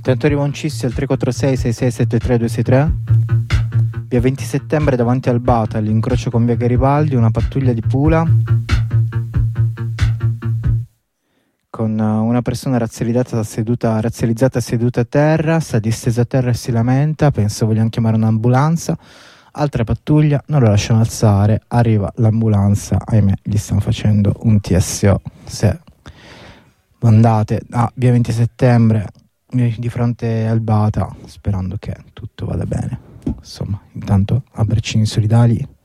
Tentori Moncisti al 346 6673 263. Via 20 settembre davanti al Bata, all'incrocio con via Garibaldi, una pattuglia di Pula con una persona razzializzata seduta a terra, sta distesa a terra e si lamenta, penso vogliano chiamare un'ambulanza. Altra pattuglia, non lo lasciano alzare, arriva l'ambulanza, ahimè gli stanno facendo un TSO. Se andate a via 20 settembre di fronte al Bata, sperando che tutto vada bene. Insomma, intanto abbracini solidali.